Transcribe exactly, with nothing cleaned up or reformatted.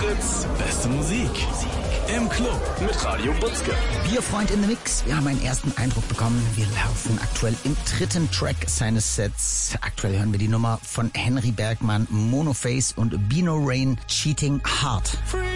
Fritz, beste Musik. Im Club mit Radio Butzke. Bierfreund in the Mix. Wir haben einen ersten Eindruck bekommen. Wir laufen aktuell im dritten Track seines Sets. Aktuell hören wir die Nummer von Henry Bergmann, Monoface und Bino Rain, Cheating Heart.